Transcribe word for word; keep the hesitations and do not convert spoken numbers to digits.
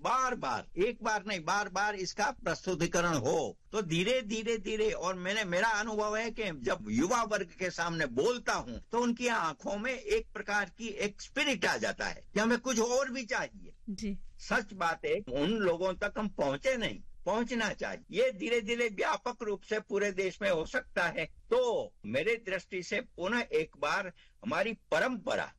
बार बार, एक बार नहीं बार बार इसका प्रस्तुतिकरण हो तो धीरे धीरे धीरे, और मैंने मेरा अनुभव है कि जब युवा वर्ग के सामने बोलता हूं तो उनकी आंखों में एक प्रकार की एक स्पिरिट आ जाता है कि हमें कुछ और भी चाहिए जी। सच बात है, उन लोगों तक हम पहुंचे नहीं, पहुंचना चाहिए। ये धीरे धीरे व्यापक रूप से पूरे देश में हो सकता है। तो मेरे दृष्टि से पुनः एक बार हमारी परंपरा